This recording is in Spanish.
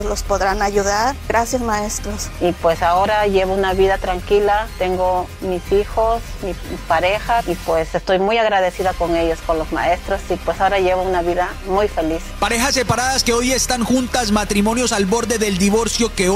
los podrán ayudar. Gracias, maestros. Y pues ahora llevo una vida tranquila, tengo mis hijos, mi pareja y pues estoy muy agradecida con ellos, con los maestros y pues ahora llevo una vida muy feliz. Parejas separadas que hoy están juntas, matrimonios al borde del divorcio que